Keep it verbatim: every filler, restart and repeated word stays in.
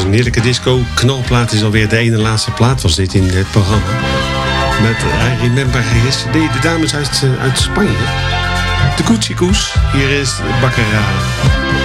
is een heerlijke disco. Knalplaat is alweer de ene laatste plaat was dit in het programma. Met I Remember Yesterday, de dames uit, uit Spanje. De Koetsiekoes, hier is Baccarat.